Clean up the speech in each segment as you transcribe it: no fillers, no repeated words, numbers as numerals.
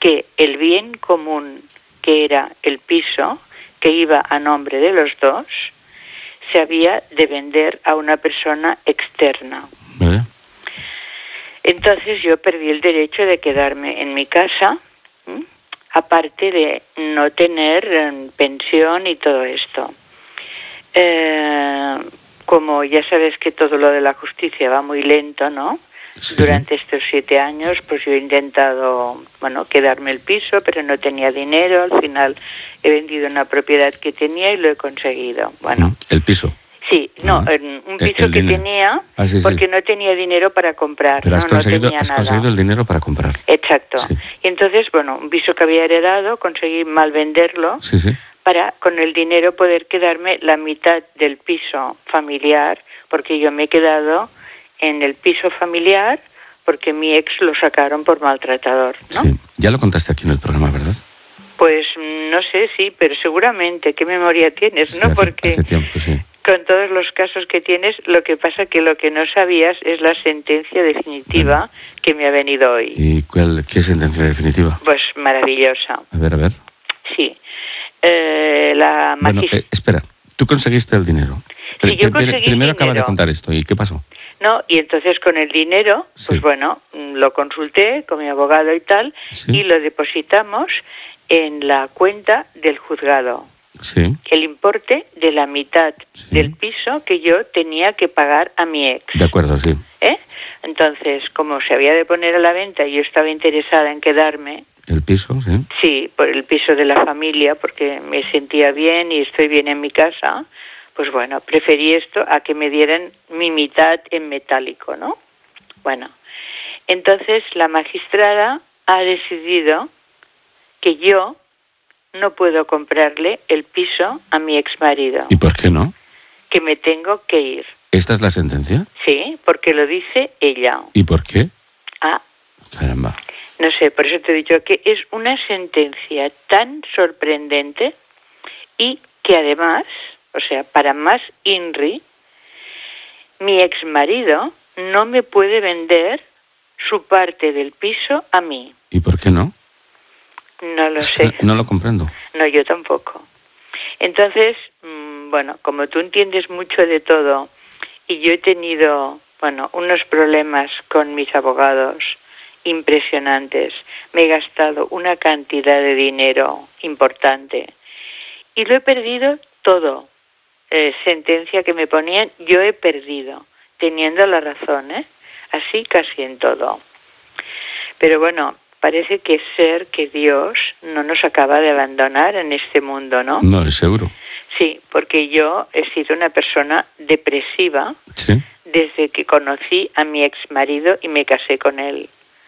que el bien común, que era el piso, que iba a nombre de los dos, se había de vender a una persona externa. Entonces yo perdí el derecho de quedarme en mi casa, aparte de no tener pensión y todo esto. Como ya sabes que todo lo de la justicia va muy lento, ¿no? Sí, durante estos 7 años, pues yo he intentado, quedarme el piso, pero no tenía dinero. Al final he vendido una propiedad que tenía y lo he conseguido. ¿El piso? Sí, un piso que tenía, porque no tenía dinero para comprar. Pero has conseguido el dinero para comprar. Exacto. Sí. Y entonces, un piso que había heredado, conseguí mal venderlo para, con el dinero, poder quedarme la mitad del piso familiar, porque yo me he quedado en el piso familiar porque mi ex lo sacaron por maltratador, ¿no? Sí. Ya lo contaste aquí en el programa, ¿verdad? Pues no sé, sí, pero seguramente. ¿Qué memoria tienes, no? Porque hace tiempo, sí. Con todos los casos que tienes, lo que pasa que lo que no sabías es la sentencia definitiva que me ha venido hoy. ¿Y qué sentencia definitiva? Pues maravillosa. A ver. Sí. Espera, tú conseguiste el dinero. Sí, yo conseguí primero dinero. Acaba de contar esto, ¿y qué pasó? No, y entonces con el dinero, lo consulté con mi abogado y tal, y lo depositamos en la cuenta del juzgado. Sí. El importe de la mitad del piso que yo tenía que pagar a mi ex. De acuerdo, sí. Entonces, como se había de poner a la venta y yo estaba interesada en quedarme... ¿El piso, sí? Sí, por el piso de la familia, porque me sentía bien y estoy bien en mi casa, pues preferí esto a que me dieran mi mitad en metálico, ¿no? Entonces la magistrada ha decidido que yo no puedo comprarle el piso a mi exmarido. ¿Y por qué no? Que me tengo que ir. ¿Esta es la sentencia? Sí, porque lo dice ella. ¿Y por qué? Caramba. No sé, por eso te he dicho que es una sentencia tan sorprendente y que además, para más INRI, mi exmarido no me puede vender su parte del piso a mí. ¿Y por qué no? No lo sé. No lo comprendo. No, yo tampoco. Entonces, como tú entiendes mucho de todo y yo he tenido, unos problemas con mis abogados impresionantes, me he gastado una cantidad de dinero importante y lo he perdido todo. Sentencia que me ponían, yo he perdido, teniendo la razón, así casi en todo. Pero parece que Dios no nos acaba de abandonar en este mundo, ¿no? No, es seguro. Sí, porque yo he sido una persona depresiva desde que conocí a mi exmarido y me casé con él.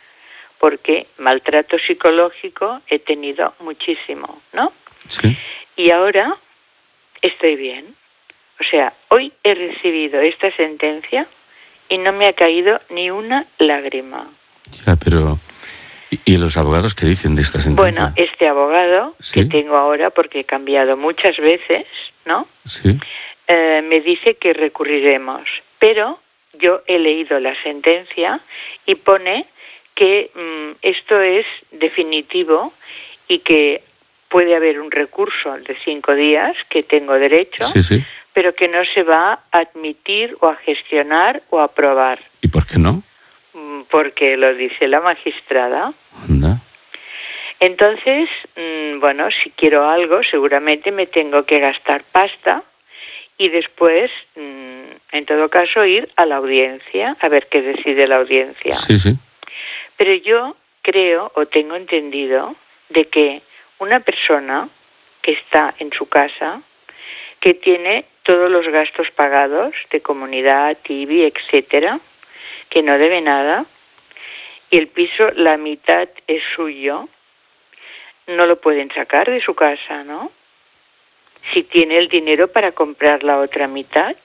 Porque maltrato psicológico he tenido muchísimo, ¿no? Sí. Y ahora estoy bien. Hoy he recibido esta sentencia y no me ha caído ni una lágrima. Ya, pero... ¿Y los abogados qué dicen de esta sentencia? Este abogado que tengo ahora, porque he cambiado muchas veces, ¿no? Sí. Me dice que recurriremos. Pero yo he leído la sentencia y pone que esto es definitivo y que puede haber un recurso de 5 días que tengo derecho, pero que no se va a admitir o a gestionar o a aprobar. ¿Y por qué no? Porque lo dice la magistrada. Anda. Entonces, si quiero algo, seguramente me tengo que gastar pasta y después, en todo caso, ir a la audiencia, a ver qué decide la audiencia. Sí. Pero yo creo o tengo entendido de que una persona que está en su casa, que tiene todos los gastos pagados de comunidad, IBI, etcétera, que no debe nada, y el piso, la mitad es suyo, no lo pueden sacar de su casa, ¿no? Si tiene el dinero para comprar la otra mitad.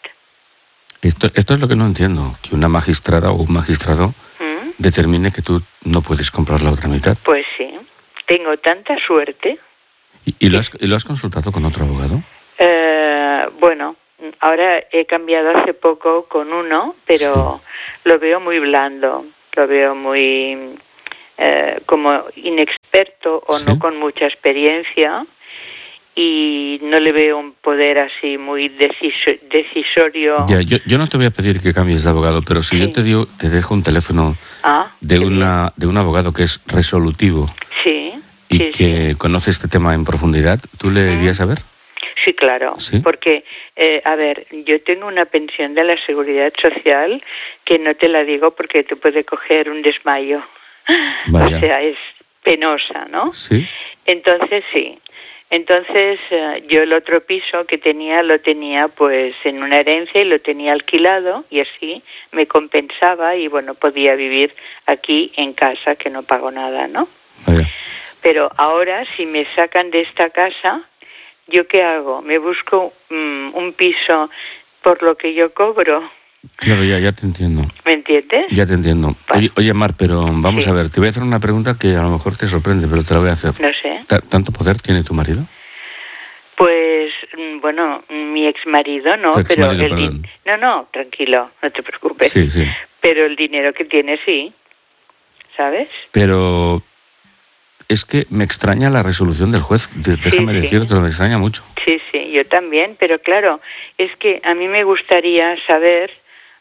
Esto es lo que no entiendo, que una magistrada o un magistrado determine que tú no puedes comprar la otra mitad. Pues sí, tengo tanta suerte. ¿Y lo has consultado con otro abogado? Ahora he cambiado hace poco con uno, pero lo veo muy blando, lo veo muy como experto o Sí. no con mucha experiencia, y no le veo un poder así muy decisorio. Ya, yo no te voy a pedir que cambies de abogado, pero si Sí. yo te dejo un teléfono de qué bien. de un abogado que es resolutivo Sí, y sí, que conoce este tema en profundidad, ¿tú le irías a ver? sí, claro, Sí. porque, a ver, yo tengo una pensión de la Seguridad Social que no te la digo porque te puede coger un desmayo. Vaya. O sea, es penosa, ¿no? Sí. Entonces, sí. Entonces, yo el otro piso que tenía, lo tenía pues en una herencia y lo tenía alquilado, y así me compensaba y, bueno, podía vivir aquí en casa, que no pago nada, ¿no? Vaya. Pero ahora, si me sacan de esta casa, ¿yo qué hago? ¿Me busco un piso por lo que yo cobro? Claro, ya te entiendo. ¿Me entiendes? Ya te entiendo. Vale. Oye, Mar, pero vamos Sí. a ver, te voy a hacer una pregunta que a lo mejor te sorprende, pero te la voy a hacer. No sé. ¿Tanto poder tiene tu marido? Pues, bueno, mi exmarido no, Tu pero exmarido, perdón. No, tranquilo, no te preocupes. Sí, sí. Pero el dinero que tiene sí, ¿sabes? Pero es que me extraña la resolución del juez. Déjame sí. decirte, me extraña mucho. Sí, yo también, pero claro, es que a mí me gustaría saber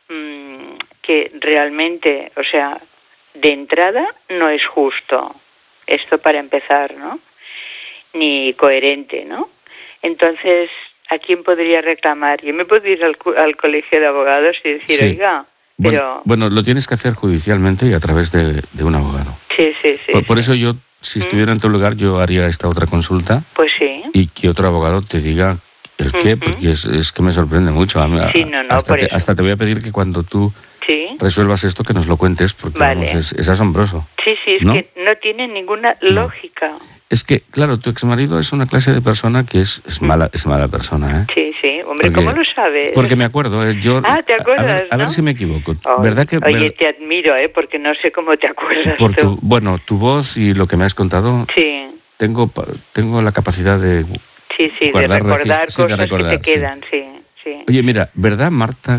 que realmente, o sea, de entrada no es justo, esto para empezar, ¿no? Ni coherente, ¿no? Entonces, ¿a quién podría reclamar? Yo me puedo ir al colegio de abogados y decir, Sí. oiga, pero... Bueno, lo tienes que hacer judicialmente y a través de un abogado. Sí. Por eso yo, si estuviera en tu lugar, yo haría esta otra consulta. Pues sí. Y que otro abogado te diga el qué, porque es que me sorprende mucho. Sí, no, Hasta te voy a pedir que cuando tú resuelvas esto, que nos lo cuentes, porque vale. vamos, es asombroso. Sí, es ¿no? que no tiene ninguna lógica. Es que, claro, tu exmarido es una clase de persona que es mala persona, ¿eh? Sí, hombre, ¿cómo lo sabes? Porque me acuerdo, yo... ¿te acuerdas, a ver si me equivoco. Oh, ¿Verdad que...? Oye, te admiro, porque no sé cómo te acuerdas por tú. tu voz y lo que me has contado, sí. tengo la capacidad de... Sí, de recordar cosas que te quedan, sí. Oye, mira, ¿verdad,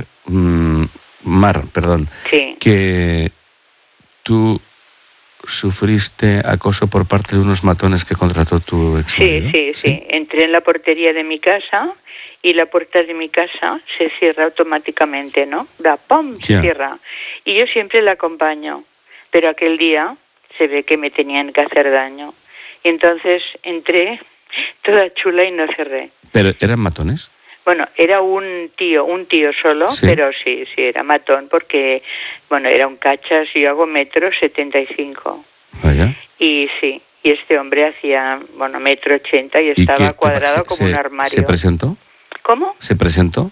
Mar, sí. que tú sufriste acoso por parte de unos matones que contrató tu exmarido? Sí. Entré en la portería de mi casa y la puerta de mi casa se cierra automáticamente, ¿no? ¡Pum! Se cierra. Y yo siempre la acompaño, pero aquel día se ve que me tenían que hacer daño. Y entonces entré toda chula y no cerré. ¿Pero eran matones? Bueno, era un tío solo, ¿Sí? Pero sí, era matón porque, bueno, era un cachas, y yo hago 1,75 m. Vaya. Y sí, y este hombre hacía, 1,80 m y estaba cuadrado como un armario. ¿Se presentó? ¿Cómo? ¿Se presentó?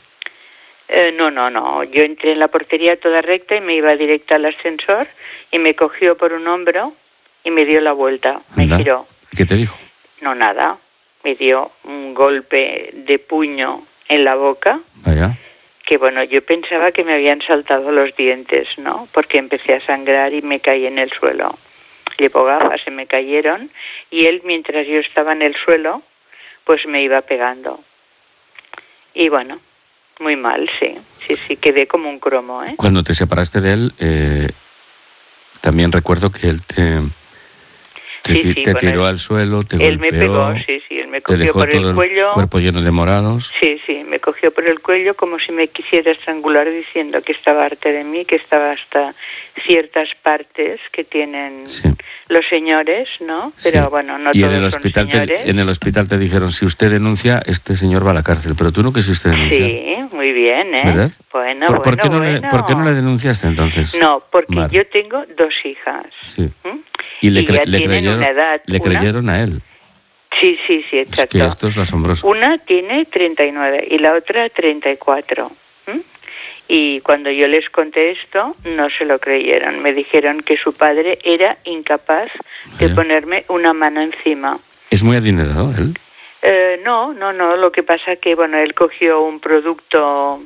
No. Yo entré en la portería toda recta y me iba directa al ascensor y me cogió por un hombro y me dio la vuelta, me giró. ¿Qué te dijo? No, nada. Me dio un golpe de puño en la boca. Vaya. Que bueno, yo pensaba que me habían saltado los dientes, ¿no? Porque empecé a sangrar y me caí en el suelo. Llevo gafas, se me cayeron, y él, mientras yo estaba en el suelo, pues me iba pegando. Y bueno, muy mal, sí, quedé como un cromo, ¿eh? Cuando te separaste de él, también recuerdo que él te tiró al suelo, te golpeó. Él me pegó, él me cogió por el cuello. El cuerpo lleno de morados. Sí, me cogió por el cuello como si me quisiera estrangular, diciendo que estaba harta de mí, que estaba hasta ciertas partes que tienen los señores, ¿no? Pero bueno, no todos son señores. En el hospital te dijeron, si usted denuncia, este señor va a la cárcel, pero tú no quisiste denunciar. Sí, muy bien, ¿eh? ¿Verdad? Bueno, ¿Por qué no le denunciaste entonces? No, porque yo tengo 2 hijas. Sí. ¿Mm? Y le creyeron a él. Sí, exacto. Es que esto es asombroso. Una tiene 39 y la otra 34. Y cuando yo les conté esto, no se lo creyeron. Me dijeron que su padre era incapaz de ponerme una mano encima. ¿Es muy adinerado él? No. Lo que pasa es que, bueno, él cogió un producto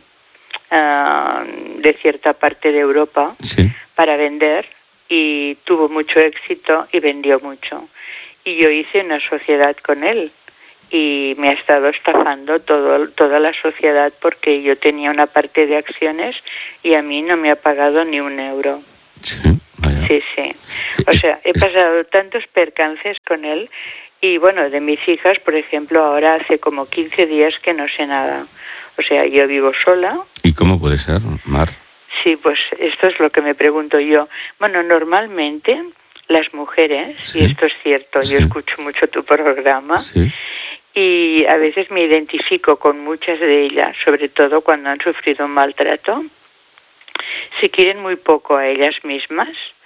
de cierta parte de Europa para vender y tuvo mucho éxito y vendió mucho. Y yo hice una sociedad con él y me ha estado estafando toda la sociedad porque yo tenía una parte de acciones y a mí no me ha pagado ni un euro. Sí, vaya. Sí, sí. O sea, he pasado tantos percances con él y bueno, de mis hijas, por ejemplo, ahora hace como 15 días que no sé nada. O sea, yo vivo sola. ¿Y cómo puede ser, Mar? Sí, pues esto es lo que me pregunto yo. Bueno, normalmente las mujeres, Sí. y esto es cierto, Sí. yo escucho mucho tu programa, Sí. y a veces me identifico con muchas de ellas, sobre todo cuando han sufrido un maltrato. Se quieren muy poco a ellas mismas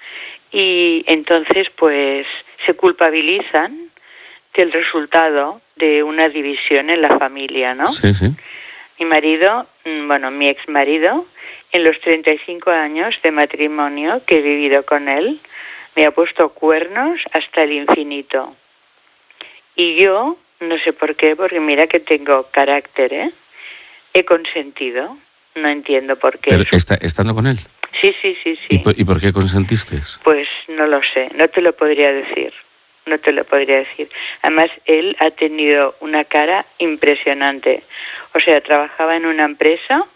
y entonces pues se culpabilizan del resultado de una división en la familia, ¿no? Sí, sí. Mi marido, bueno, mi ex marido, en los 35 años de matrimonio que he vivido con él, me ha puesto cuernos hasta el infinito. Y yo, no sé por qué, porque mira que tengo carácter, ¿eh? He consentido, no entiendo por qué. Pero estando con él. Sí, sí, sí, sí. ¿Y por qué consentiste? Pues no lo sé, no te lo podría decir. No te lo podría decir. Además, él ha tenido una cara impresionante. O sea, trabajaba en una empresa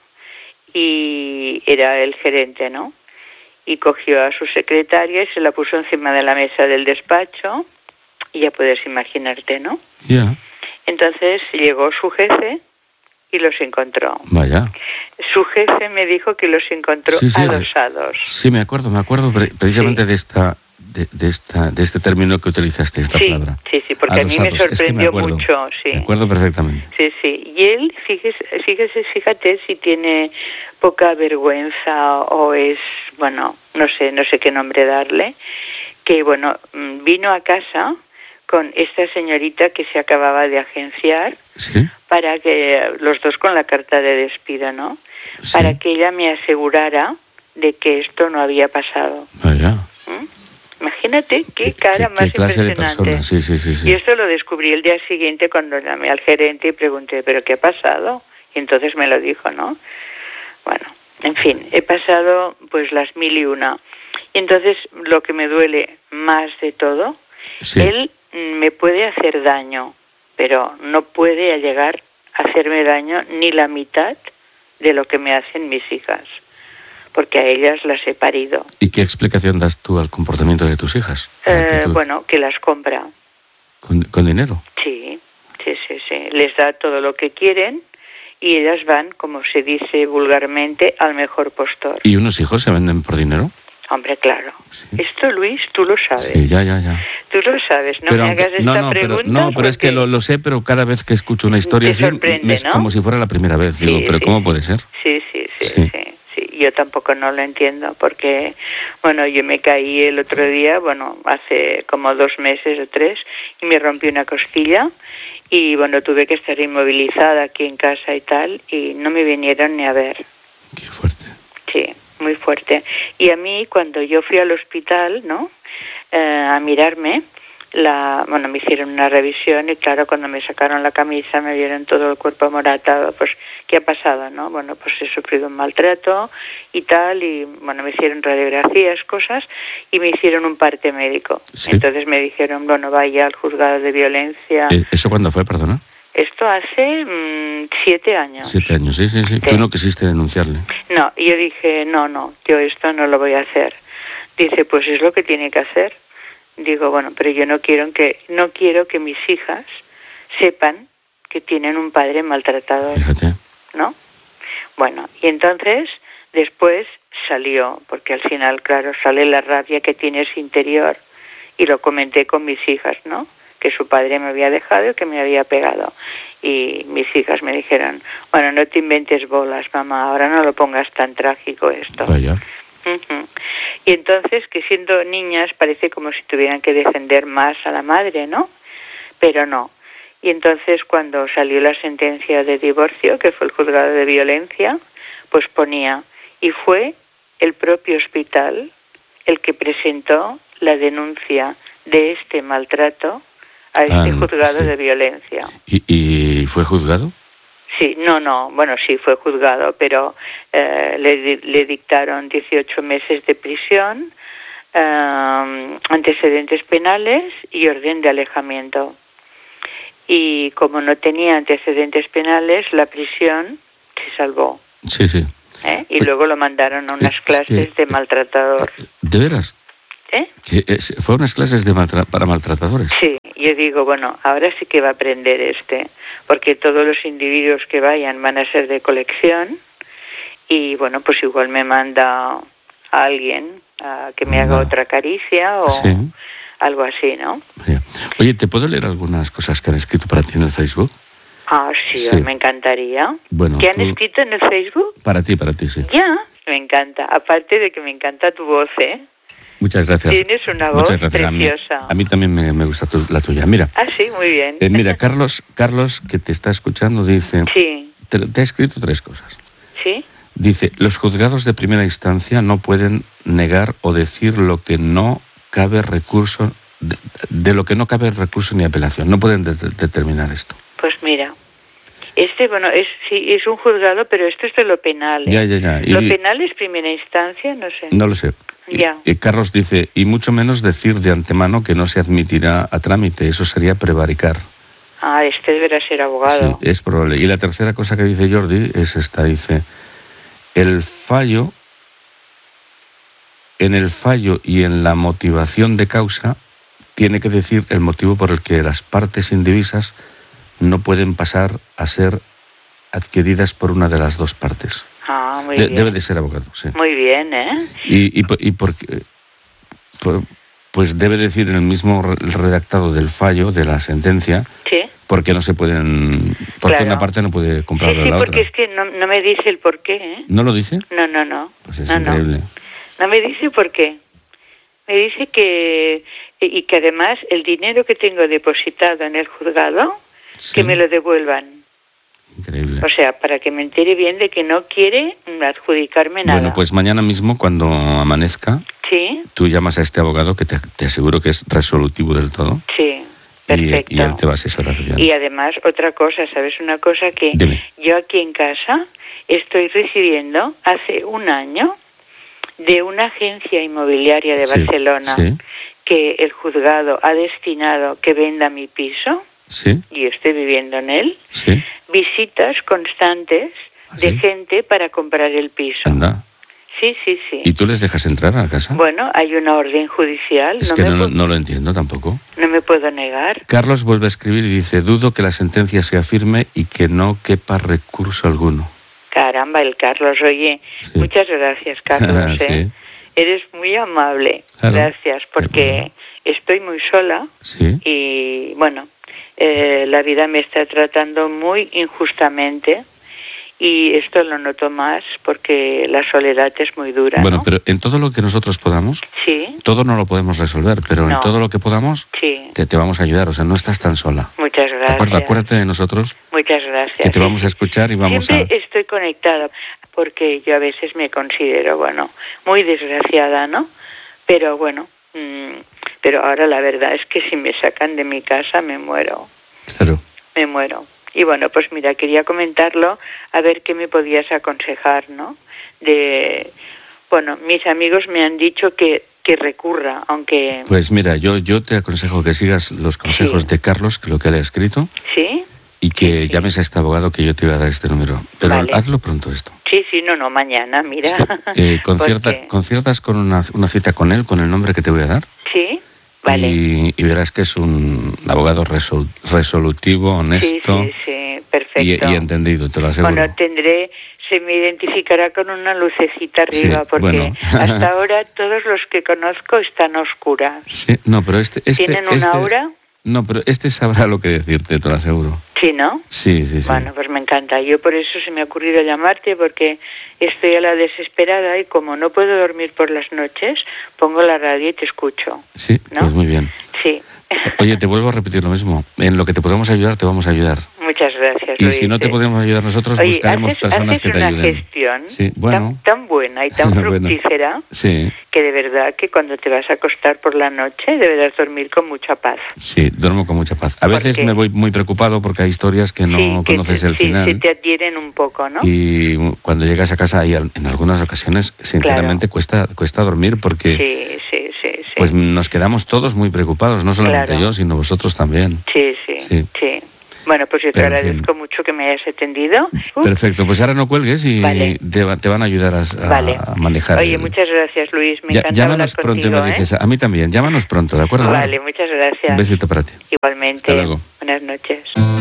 y era el gerente, ¿no? Y cogió a su secretaria y se la puso encima de la mesa del despacho y ya puedes imaginarte, ¿no? Ya. Entonces llegó su jefe y los encontró. Vaya. Su jefe me dijo que los encontró adosados. Sí, me acuerdo precisamente de este término que utilizaste, esta palabra. Sí, porque adosados. A mí me sorprendió mucho, sí. Me acuerdo perfectamente. Sí, sí. Y él, fíjate si tiene poca vergüenza o es, bueno, no sé qué nombre darle, que bueno, vino a casa con esta señorita que se acababa de agenciar. ¿Sí? Para que los dos con la carta de despido, ¿no? Sí. Para que ella me asegurara de que esto no había pasado. Vaya. Imagínate qué cara más clase impresionante. De persona. Sí. Y esto lo descubrí el día siguiente cuando llamé al gerente y pregunté, ¿pero qué ha pasado? Y entonces me lo dijo, ¿no? Bueno, en fin, he pasado pues las 1001. Y entonces lo que me duele más de todo, sí. Él me puede hacer daño, pero no puede llegar a hacerme daño ni la mitad de lo que me hacen mis hijas, porque a ellas las he parido. ¿Y qué explicación das tú al comportamiento de tus hijas? Bueno, que las compra. ¿Con dinero? Sí. Les da todo lo que quieren y ellas van, como se dice vulgarmente, al mejor postor. ¿Y unos hijos se venden por dinero? Hombre, claro. Sí. Esto, Luis, tú lo sabes. Sí, ya. Tú lo sabes, no me hagas esta pregunta. Pero es que lo sé, pero cada vez que escucho una historia así, es ¿no? Como si fuera la primera vez. Sí, digo, ¿pero cómo puede ser? Sí. Yo tampoco no lo entiendo, porque, bueno, yo me caí el otro día, hace como 2 meses o 3, y me rompí una costilla, y, tuve que estar inmovilizada aquí en casa y tal, y no me vinieron ni a ver. Qué fuerte. Sí. Muy fuerte. Y a mí, cuando yo fui al hospital, ¿no? A mirarme, me hicieron una revisión y claro, cuando me sacaron la camisa me vieron todo el cuerpo amoratado. Pues, ¿qué ha pasado, no? Pues he sufrido un maltrato y tal, y me hicieron radiografías, cosas, y me hicieron un parte médico. ¿Sí? Entonces me dijeron, vaya al juzgado de violencia. ¿Eso cuándo fue, perdona? Esto hace 7 años. 7 años, sí. Tú no quisiste denunciarle. No, yo dije, no, yo esto no lo voy a hacer. Dice, pues es lo que tiene que hacer. Digo, pero yo no quiero que mis hijas sepan que tienen un padre maltratador. Fíjate. ¿No? Y entonces después salió, porque al final, claro, sale la rabia que tienes interior, y lo comenté con mis hijas, ¿no? Que su padre me había dejado y que me había pegado. Y mis hijas me dijeron, no te inventes bolas, mamá, ahora no lo pongas tan trágico esto. Vaya. Uh-huh. Y entonces, que siendo niñas parece como si tuvieran que defender más a la madre, ¿no? Pero no. Y entonces cuando salió la sentencia de divorcio, que fue el juzgado de violencia, pues ponía, y fue el propio hospital el que presentó la denuncia de este maltrato a este juzgado de violencia. ¿Y fue juzgado? Sí, sí fue juzgado, pero le dictaron 18 meses de prisión, antecedentes penales y orden de alejamiento. Y como no tenía antecedentes penales, la prisión se salvó. Sí. Y luego lo mandaron a unas clases de maltratador. ¿De veras? Fue unas clases para maltratadores. Sí, yo digo, bueno, ahora sí que va a aprender porque todos los individuos que vayan van a ser de colección y bueno, pues igual me manda a alguien a que me haga otra caricia o algo así, ¿no? Oye, ¿te puedo leer algunas cosas que han escrito para ti en el Facebook? Ah, sí. Me encantaría. Bueno, ¿Qué han escrito en el Facebook? Para ti, sí. Ya, me encanta. Aparte de que me encanta tu voz, ¿eh? Muchas gracias. Tienes una voz preciosa. A mí también me gusta la tuya. Mira. Ah, sí, muy bien. Mira, Carlos, que te está escuchando, dice... Sí. Te ha escrito 3 cosas. ¿Sí? Dice, los juzgados de primera instancia no pueden negar o decir lo que no cabe recurso... De lo que no cabe recurso ni apelación. No pueden determinar esto. Pues mira, bueno, es un juzgado, pero esto es de lo penal, ¿eh? Ya. ¿Lo penal es primera instancia? No sé. No lo sé. Ya. Y Carlos dice, y mucho menos decir de antemano que no se admitirá a trámite. Eso sería prevaricar. Ah, deberá ser abogado. Sí, es probable. Y la tercera cosa que dice Jordi es esta, dice, en el fallo y en la motivación de causa tiene que decir el motivo por el que las partes indivisas no pueden pasar a ser adquiridas por una de las 2 partes. Ah, muy bien. Debe de ser abogado, sí. Muy bien, ¿eh? Y porque, pues debe decir en el mismo redactado del fallo, de la sentencia, sí, porque no se pueden... Porque una parte no puede comprar la otra. Porque es que no me dice el por qué, ¿eh? ¿No lo dice? No. Pues es increíble. No me dice por qué. Me dice que además el dinero que tengo depositado en el juzgado, que me lo devuelvan. Increíble. O sea, para que me entere bien de que no quiere adjudicarme nada. Bueno, pues mañana mismo, cuando amanezca, tú llamas a este abogado que te aseguro que es resolutivo del todo. Sí, perfecto. Y él te va a asesorar bien. Y además, otra cosa, ¿sabes? Una cosa que Dime. Yo aquí en casa estoy recibiendo hace un año de una agencia inmobiliaria de Barcelona que el juzgado ha destinado que venda mi piso y yo estoy viviendo en él, visitas constantes de gente para comprar el piso. Anda. Sí. ¿Y tú les dejas entrar a la casa? Bueno, hay una orden judicial. Es que no lo entiendo tampoco. No me puedo negar. Carlos vuelve a escribir y dice, dudo que la sentencia sea firme y que no quepa recurso alguno. Caramba, el Carlos. Oye, muchas gracias, Carlos. Eres muy amable. Claro. Gracias, porque estoy muy sola y, bueno, la vida me está tratando muy injustamente y esto lo noto más porque la soledad es muy dura. Bueno, ¿no? pero en todo lo que nosotros podamos, todo no lo podemos resolver, pero en todo lo que podamos te vamos a ayudar, o sea, no estás tan sola. Muchas gracias. Acuérdate de nosotros. Muchas gracias. Que te vamos a escuchar y vamos Siempre estoy conectada porque yo a veces me considero, bueno, muy desgraciada, ¿no? Pero bueno, pero ahora la verdad es que si me sacan de mi casa me muero. Claro. Me muero. Y bueno, pues mira, quería comentarlo, a ver qué me podías aconsejar, ¿no? Bueno, mis amigos me han dicho que recurra, aunque... Pues mira, yo te aconsejo que sigas los consejos de Carlos, que lo que él ha escrito. Sí. Y que llames a este abogado que yo te iba a dar este número. Pero hazlo pronto esto. Sí, no, mañana, mira. Sí. Conciertas con una cita con él, con el nombre que te voy a dar. Sí. Vale. Y verás que es un abogado resolutivo, honesto. Sí, perfecto. Y entendido, te lo aseguro. Bueno, se me identificará con una lucecita arriba, porque hasta ahora todos los que conozco están oscuras. Sí, no, pero ¿Tienen una aura? No, pero sabrá lo que decirte, te lo aseguro. Sí, ¿no? Sí. Bueno, pues me encanta. Yo por eso se me ha ocurrido llamarte, porque estoy a la desesperada y como no puedo dormir por las noches, pongo la radio y te escucho. Sí, ¿no? Pues muy bien. Sí. Oye, te vuelvo a repetir lo mismo. En lo que te podemos ayudar, te vamos a ayudar. Muchas gracias. Y si no te podemos ayudar nosotros, buscaremos personas que te ayuden. Haces una gestión sí, bueno. tan buena y tan fructífera que de verdad que cuando te vas a acostar por la noche deberás dormir con mucha paz. Sí, duermo con mucha paz. A veces me voy muy preocupado porque hay historias que no conoces el final. Sí, te adhieren un poco, ¿no? Y cuando llegas a casa, y en algunas ocasiones, sinceramente, cuesta dormir porque pues nos quedamos todos muy preocupados, no solamente yo, sino vosotros también. Sí. Bueno, pues yo te Pero, en agradezco mucho que me hayas atendido. Perfecto, pues ahora no cuelgues y Vale. te van a ayudar a manejar. Oye, muchas gracias, Luis. Me encanta llámanos hablar pronto, contigo, me dices. A mí también, llámanos pronto, ¿de acuerdo? Vale, muchas gracias. Un besito para ti. Igualmente. Hasta luego. Buenas noches.